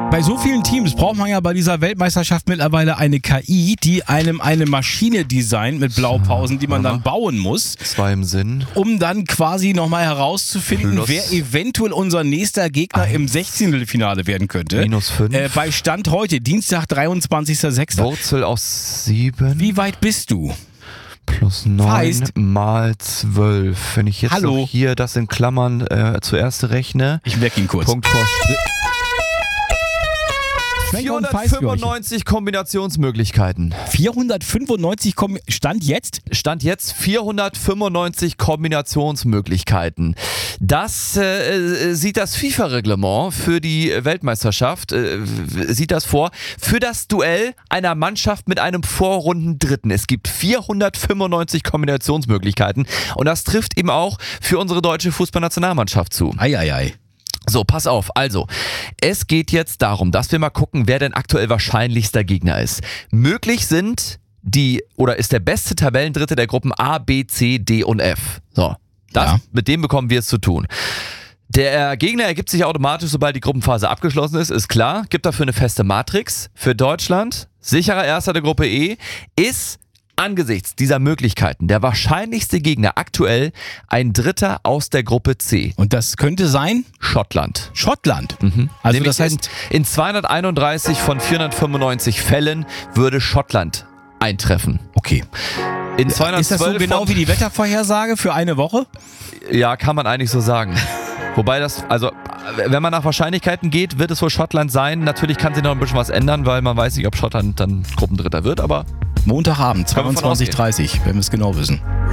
Bei so vielen Teams braucht man ja bei dieser Weltmeisterschaft mittlerweile eine KI, die einem eine Maschine designt mit Blaupausen, die man dann bauen muss. 2 im Sinn. Um dann quasi nochmal herauszufinden, wer eventuell unser nächster Gegner im 16. Finale werden könnte. -5. Bei Stand heute, Dienstag, 23.06. Wurzel aus 7. Wie weit bist du? Plus 9 mal 12. Wenn ich jetzt noch hier das in Klammern zuerst rechne. Ich merke ihn kurz. Punkt vor 495 Kombinationsmöglichkeiten. 495 Stand jetzt? Stand jetzt 495 Kombinationsmöglichkeiten. Das sieht das FIFA-Reglement für die Weltmeisterschaft, sieht das vor, für das Duell einer Mannschaft mit einem Vorrundendritten. Es gibt 495 Kombinationsmöglichkeiten und das trifft eben auch für unsere deutsche Fußballnationalmannschaft zu. Eieiei. So, pass auf. Also, es geht jetzt darum, dass wir mal gucken, wer denn aktuell wahrscheinlichster Gegner ist. Möglich sind ist der beste Tabellendritte der Gruppen A, B, C, D und F. So, mit dem bekommen wir es zu tun. Der Gegner ergibt sich automatisch, sobald die Gruppenphase abgeschlossen ist klar. Gibt dafür eine feste Matrix. Für Deutschland, sicherer Erster der Gruppe E, ist angesichts dieser Möglichkeiten der wahrscheinlichste Gegner aktuell ein Dritter aus der Gruppe C. Und das könnte sein? Schottland. Schottland? Also nämlich das heißt, in 231 von 495 Fällen würde Schottland eintreffen. Okay. In 212 ist das so genau wie die Wettervorhersage für eine Woche? Ja, kann man eigentlich so sagen. Wobei wenn man nach Wahrscheinlichkeiten geht, wird es wohl Schottland sein. Natürlich kann sich noch ein bisschen was ändern, weil man weiß nicht, ob Schottland dann Gruppendritter wird, aber Montagabend, 22:30, wenn wir es genau wissen.